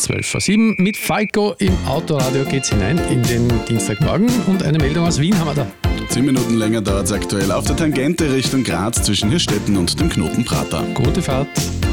12:07 mit Falco im Autoradio geht's hinein in den Dienstagmorgen und eine Meldung aus Wien haben wir da. 10 Minuten länger dauert es aktuell auf der Tangente Richtung Graz zwischen Hirstetten und dem Knoten Prater. Gute Fahrt.